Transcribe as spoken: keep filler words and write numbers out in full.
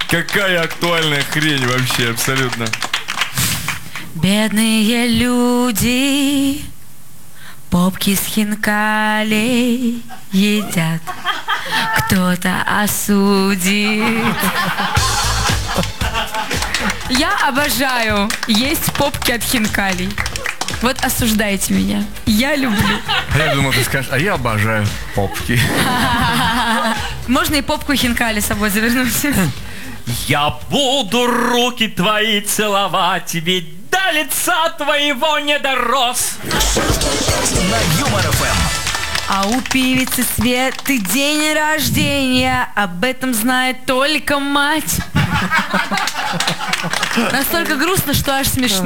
Какая актуальная хрень вообще, абсолютно. Бедные люди попки с хинкалей едят. Кто-то осудит. Я обожаю есть попки от хинкалей. Вот осуждайте меня. Я люблю. А я думал, ты скажешь, а я обожаю попки. Можно и попку и хинкали с собой завернуть. Я буду руки твои целовать, ведь до лица твоего не дорос. На Юмор эф эм. А у певицы Светы день рождения. Об этом знает только мать. Настолько грустно, что аж смешно.